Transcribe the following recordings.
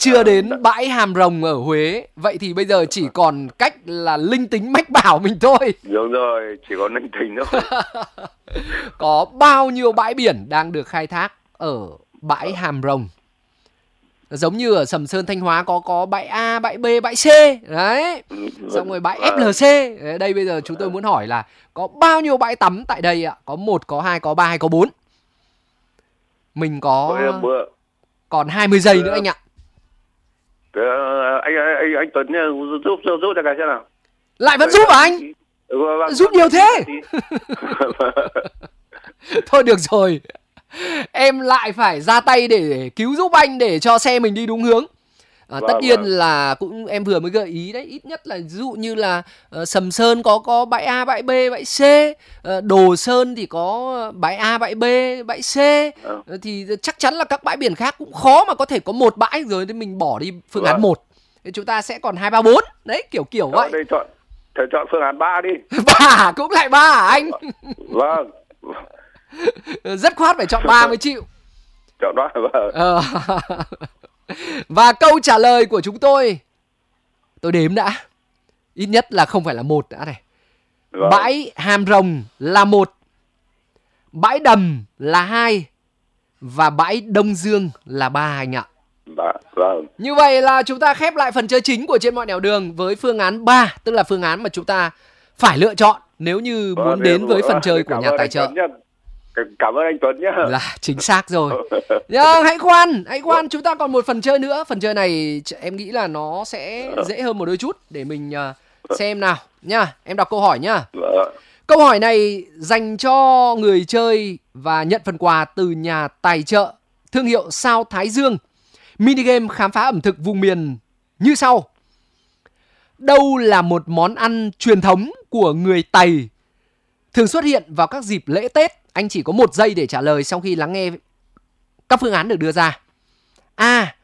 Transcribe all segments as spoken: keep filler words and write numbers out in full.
chưa đến bãi Hàm Rồng ở Huế. Vậy thì bây giờ chỉ còn cách là linh tính mách bảo mình thôi. Đúng rồi, chỉ có linh tính thôi. Có bao nhiêu bãi biển đang được khai thác ở bãi Hàm Rồng? Giống như ở Sầm Sơn Thanh Hóa có có bãi A, bãi B, bãi C. Đấy. Xong rồi bãi ép lờ xê. Đây bây giờ chúng tôi muốn hỏi là có bao nhiêu bãi tắm tại đây ạ? Có một, có hai, có ba hay có bốn? Mình có còn hai mươi giây nữa anh ạ. Anh anh anh Tuấn giúp giúp giúp cho cái xem nào. Lại vẫn giúp à anh? Giúp nhiều thế. Thôi được rồi. Em lại phải ra tay để cứu giúp anh để cho xe mình đi đúng hướng. À, tất nhiên là cũng em vừa mới gợi ý đấy, ít nhất là ví dụ như là uh, Sầm Sơn có có bãi A, bãi B, bãi C, uh, Đồ Sơn thì có bãi A, bãi B, bãi C. Uh, thì chắc chắn là các bãi biển khác cũng khó mà có thể có một bãi rồi thì mình bỏ đi phương án một. Thì chúng ta sẽ còn hai ba bốn. Đấy, kiểu kiểu vậy. Đây chọn thầy chọn phương án ba đi. Ba cũng lại ba hả anh? Vâng. Rất khoát phải chọn ba mới chịu. Chọn ba vâng. Ờ. Và câu trả lời của chúng tôi, tôi đếm đã, ít nhất là không phải là một đã này. Vâng. Bãi Hàm Rồng là một, bãi Đầm là hai và bãi Đông Dương là ba anh ạ. Vâng. Như vậy là chúng ta khép lại phần chơi chính của Trên Mọi Nẻo Đường với phương án ba, tức là phương án mà chúng ta phải lựa chọn nếu như vâng, muốn đến với phần chơi của nhà tài trợ. Cảm ơn anh Tuấn nhé. Là chính xác rồi. Nhưng hãy khoan, hãy khoan, chúng ta còn một phần chơi nữa. Phần chơi này em nghĩ là nó sẽ dễ hơn một đôi chút. Để mình uh, xem nào nhá. Em đọc câu hỏi nhá. Câu hỏi này dành cho người chơi và nhận phần quà từ nhà tài trợ thương hiệu Sao Thái Dương. Minigame khám phá ẩm thực vùng miền như sau. Đâu là một món ăn truyền thống của người Tày thường xuất hiện vào các dịp lễ Tết? Anh chỉ có một giây để trả lời sau khi lắng nghe các phương án được đưa ra. A.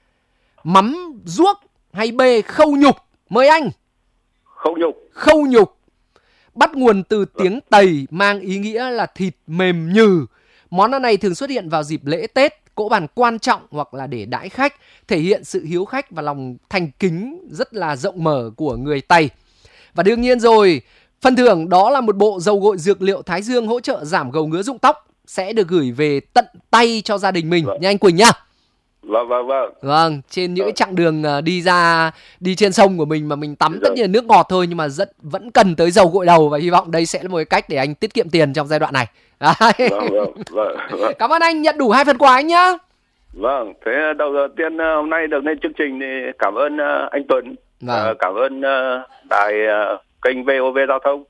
Mắm ruốc hay B. Khâu nhục? Mời anh. Khâu nhục. Khâu nhục. Bắt nguồn từ tiếng Tày mang ý nghĩa là thịt mềm nhừ. Món ăn này thường xuất hiện vào dịp lễ Tết, cỗ bàn quan trọng hoặc là để đãi khách, thể hiện sự hiếu khách và lòng thành kính rất là rộng mở của người Tày. Và đương nhiên rồi, phần thưởng đó là một bộ dầu gội dược liệu Thái Dương hỗ trợ giảm gầu ngứa rụng tóc sẽ được gửi về tận tay cho gia đình mình vâng. nha anh Quỳnh nhá. Vâng vâng vâng. Vâng, trên những cái chặng đường đi ra đi trên sông của mình mà mình tắm tất nhiên là nước ngọt thôi nhưng mà rất vẫn cần tới dầu gội đầu và hy vọng đây sẽ là một cái cách để anh tiết kiệm tiền trong giai đoạn này. Đấy. Vâng, vâng, vâng, vâng. Cảm ơn anh, nhận đủ hai phần quà anh nhá. Vâng, thế đầu tiên hôm nay được lên chương trình thì cảm ơn anh Tuấn, vâng. cảm ơn đài kênh vê o vê Giao thông.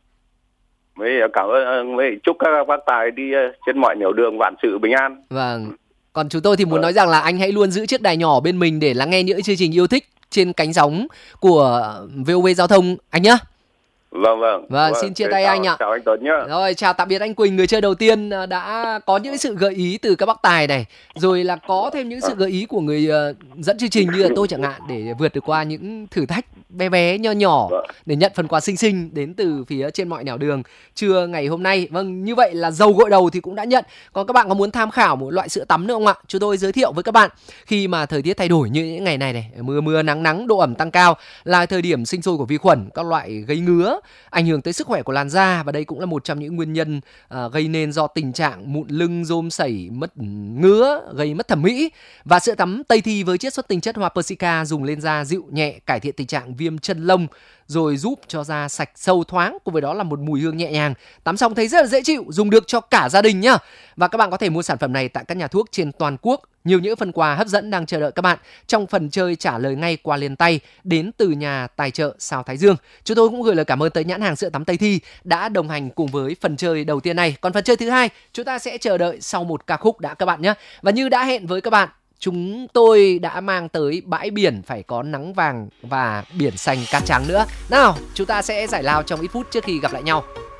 Mới cảm ơn, mới chúc các bác tài đi trên mọi nẻo đường vạn sự bình an. Vâng. Còn chúng tôi thì muốn vâng. nói rằng là anh hãy luôn giữ chiếc đài nhỏ bên mình để lắng nghe những chương trình yêu thích trên cánh sóng của vê o vê Giao thông anh nhá. Vâng vâng. Vâng, xin chia tay chào, anh ạ. Chào anh Tuấn nhá. Rồi, chào tạm biệt anh Quỳnh, người chơi đầu tiên đã có những sự gợi ý từ các bác tài này, rồi là có thêm những sự gợi ý của người uh, dẫn chương trình như là tôi chẳng hạn để vượt được qua những thử thách bé bé nho nhỏ để nhận phần quà xinh xinh đến từ phía Trên Mọi Nẻo Đường trưa ngày hôm nay. Vâng, như vậy là dầu gội đầu thì cũng đã nhận. Còn các bạn có muốn tham khảo một loại sữa tắm nữa không ạ? Chúng tôi giới thiệu với các bạn khi mà thời tiết thay đổi như những ngày này này, mưa mưa nắng nắng, độ ẩm tăng cao là thời điểm sinh sôi của vi khuẩn, các loại gây ngứa, ảnh hưởng tới sức khỏe của làn da và đây cũng là một trong những nguyên nhân uh, gây nên do tình trạng mụn lưng, rôm sẩy, mất ngứa, gây mất thẩm mỹ. Và sữa tắm Tây Thi với chiết xuất tinh chất hoa Persica dùng lên da dịu nhẹ, cải thiện tình trạng viêm chân lông, rồi giúp cho da sạch sâu thoáng, cùng với đó là một mùi hương nhẹ nhàng, tắm xong thấy rất là dễ chịu, dùng được cho cả gia đình nhá. Và các bạn có thể mua sản phẩm này tại các nhà thuốc trên toàn quốc. Nhiều những phần quà hấp dẫn đang chờ đợi các bạn trong phần chơi trả lời ngay qua liền tay đến từ nhà tài trợ Sao Thái Dương. Chúng tôi cũng gửi lời cảm ơn tới nhãn hàng sữa tắm Tây Thi đã đồng hành cùng với phần chơi đầu tiên này. Còn phần chơi thứ hai chúng ta sẽ chờ đợi sau một ca khúc đã các bạn nhé. Và như đã hẹn với các bạn, chúng tôi đã mang tới bãi biển phải có nắng vàng và biển xanh cát trắng nữa. Nào, chúng ta sẽ giải lao trong ít phút trước khi gặp lại nhau.